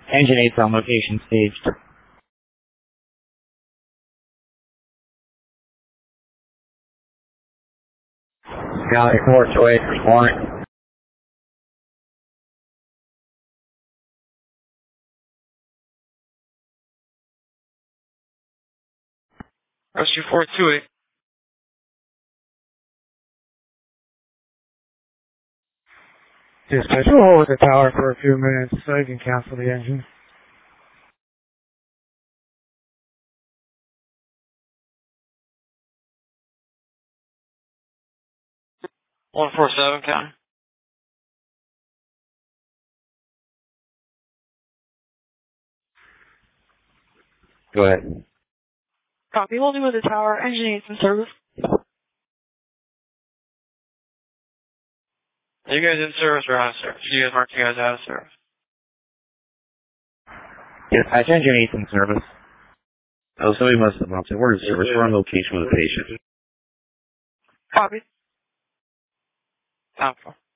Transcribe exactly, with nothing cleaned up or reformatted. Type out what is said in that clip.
Engine eight's on location staged. Galaxy four two eight, responding. Rescue four two eight. Dispatch, we'll hold the tower for a few minutes so you can cancel the engine. one four seven, county. Go ahead. Copy, holding with the tower. Engine eight's in service. Are you guys in service or out of service? You guys marked you guys out of service. Dispatch, engine eight's in service. Oh, somebody must have bumped it. We're in service. We're on location with the patient. Copy. Time for.